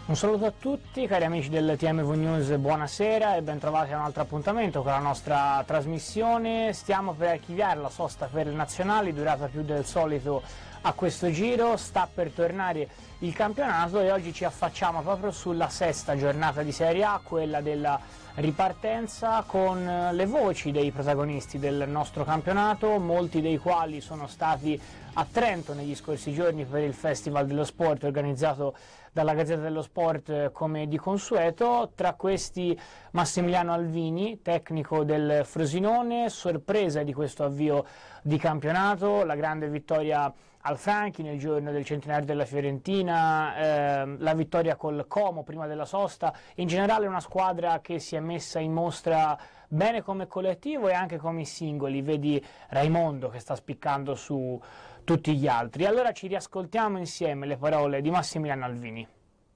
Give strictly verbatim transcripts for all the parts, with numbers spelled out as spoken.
Un saluto a tutti cari amici del T M V News, buonasera e bentrovati a un altro appuntamento con la nostra trasmissione. Stiamo per archiviare la sosta per le nazionali, durata più del solito a questo giro, sta per tornare il campionato e oggi ci affacciamo proprio sulla sesta giornata di Serie A, quella della ripartenza, con le voci dei protagonisti del nostro campionato, molti dei quali sono stati a Trento negli scorsi giorni per il Festival dello Sport organizzato dalla Gazzetta dello Sport come di consueto. Tra questi Massimiliano Alvini, tecnico del Frosinone, sorpresa di questo avvio di campionato, la grande vittoria al Franchi nel giorno del centenario della Fiorentina, eh, la vittoria col Como prima della sosta, in generale una squadra che si è messa in mostra bene come collettivo e anche come singoli, vedi Raimondo che sta spiccando su tutti gli altri. Allora ci riascoltiamo insieme le parole di Massimiliano Alvini.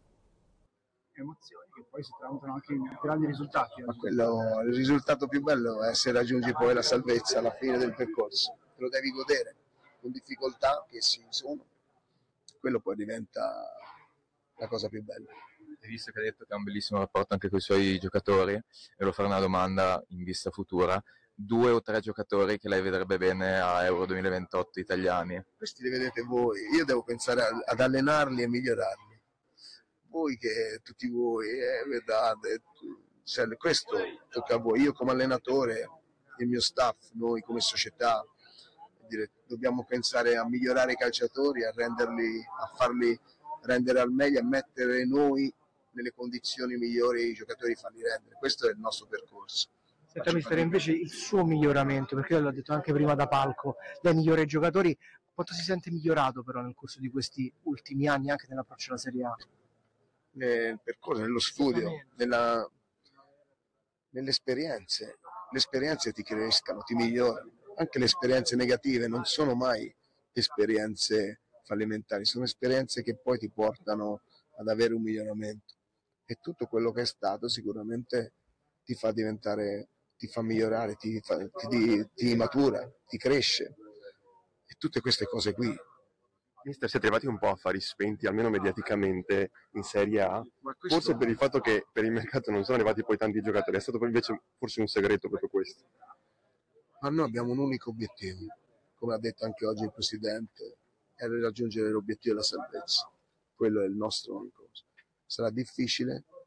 Emozioni che poi si tramutano anche in grandi risultati. Ma quello, il risultato più bello è se raggiungi poi la salvezza alla fine del percorso, te lo devi godere con difficoltà che ci sono, quello poi diventa la cosa più bella. Hai visto che ha detto che ha un bellissimo rapporto anche con i suoi giocatori, e lo farò una domanda in vista futura: due o tre giocatori che lei vedrebbe bene a Euro duemilaventotto italiani? Questi li vedete voi, io devo pensare ad allenarli e migliorarli. Voi che tutti voi, eh, vedate, cioè, questo tocca a voi. Io come allenatore, il mio staff, noi come società, dire, dobbiamo pensare a migliorare i calciatori, a renderli, a farli rendere al meglio, a mettere noi nelle condizioni migliori i giocatori, farli rendere. Questo è il nostro percorso. Senta mister, invece il suo miglioramento, perché io l'ho detto anche prima da palco, lei migliora i giocatori, quanto si sente migliorato però nel corso di questi ultimi anni anche nell'approccio alla Serie A? Nel percorso, nello studio, nella, nelle esperienze. Le esperienze ti crescano, ti migliorano. Anche le esperienze negative non sono mai esperienze fallimentari, sono esperienze che poi ti portano ad avere un miglioramento. E tutto quello che è stato sicuramente ti fa diventare, ti fa migliorare, ti, fa, ti, ti matura, ti cresce. E tutte queste cose qui. Mister, siete arrivati un po' a fari spenti, almeno mediaticamente, in Serie A, questo... forse per il fatto che per il mercato non sono arrivati poi tanti giocatori, è stato invece forse un segreto proprio questo? Ma noi abbiamo un unico obiettivo, come ha detto anche oggi il Presidente, è raggiungere l'obiettivo della salvezza. Quello è il nostro unico. Sarà difficile,